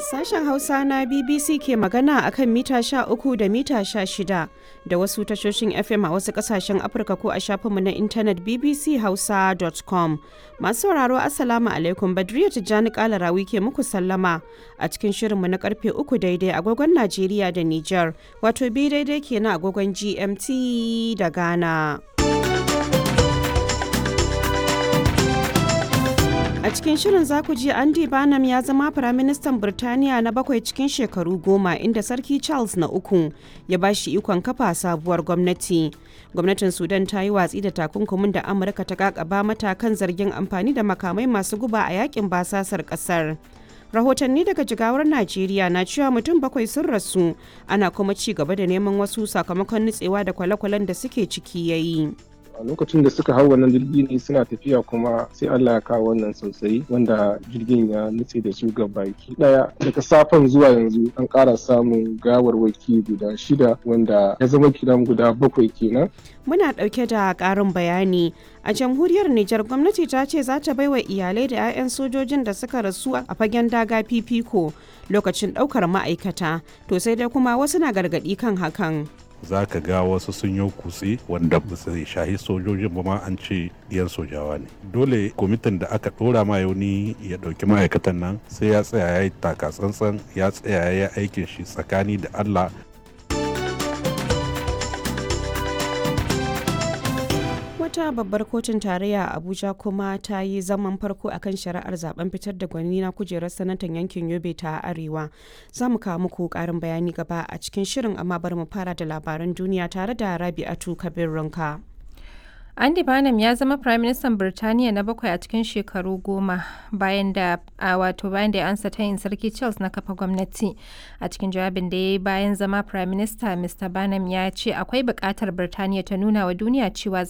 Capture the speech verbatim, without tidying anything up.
Sashen Hausa na B B C ke magana a kan mita sha uku da mita sha shida da wasu tashoshin F M a wasu kasashen Afirka ko a shafinmu na intanet b b c hausa dot com. Masu sauraro Assalamu alaikum, Badriya Tijjani Kalarawi ke muku sallama a cikin shirinmu na karfe uku daidai agogon Najeriya da Nijar, wato bi daidai kenan agogon G M T da Ghana. A cikin shirin za ku ji Andy Barnum ya zama Firaministan Birtaniya na bakwai cikin shekaru goma, inda Sarki Charles na uku ya ba shi ikon kafa sabuwar gwamnati. Gwamnatin Sudan ta yi watsi da takunkumin da Amurka ta kakaba mata kan zargin amfani da makamai masu guba a yakin basasar kasar. Rahotanni daga Jigawar Najeriya na cewa mutum bakwai sun rasu, ana kuma ci gaba da neman wasu sakamakon nutsewa da kwale-kwalen da suke ciki yayi. A lokacin da suka hau wannan jirgi ne suna tafiya, kuma sai Allah ya kawo wannan sosai wanda jirgin ya nutse da su ga baki daya. Daga safen zuwa yanzu an ƙara samun gawarwaki guda shida, wanda ya zama kiran guda bakwai kenan. Muna ɗauke da ƙarin bayani. A jamhuriyar Nijar, gwamnati ta ce za ta baiwa iyalai da 'ya'yan sojojin da suka rasu a fagen daga fifiko lokacin ɗaukar ma'aikata. To sai dai kuma wasu na gargaɗi kan hakan. Za ka ga wasu sun yi kutse wanda ba su shahi sojojin ba, ma an ce diyan sojawa ne. Dole kwamitin da aka ɗora ma yauni ya ɗauki ma'aikatan nan sai ya tsaya ya yi taka tsantsan, ya tsaya ya yi aikin shi tsakani da Allah. Wata babbar kotun tarayya a Abuja kuma ta yi zaman farko akan shari'ar zaben fitar da gwani na kujerar sanatan yankin Yobe ta Arewa. Za mu kawo muku karin bayani gaba a cikin shirin, amma bari mu fara da labaran duniya tare da Rabi'atu Kabir Runka. Andy Barnum ya zama Prime Minister Birtaniya na bakwai a cikin shekaru goma bayan da a wato bayan da ya ansa tayin Sarki Charles na kafa gwamnati. A cikin jawabin da ya yi bayan zama Prime Minister, Mr Barnum ya ce akwai buƙatar Birtaniya ta nuna wa duniya cewa